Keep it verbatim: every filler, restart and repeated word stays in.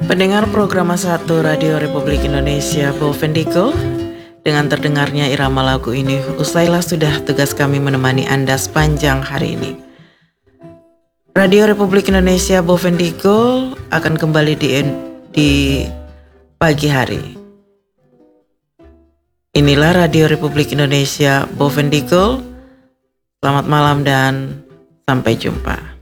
Pendengar program satu Radio Republik Indonesia Bovendigo, dengan terdengarnya irama lagu ini, usailah sudah tugas kami menemani Anda sepanjang hari ini. Radio Republik Indonesia Bovendigo akan kembali di, di pagi hari. Inilah Radio Republik Indonesia Bovendigo. Selamat malam dan sampai jumpa.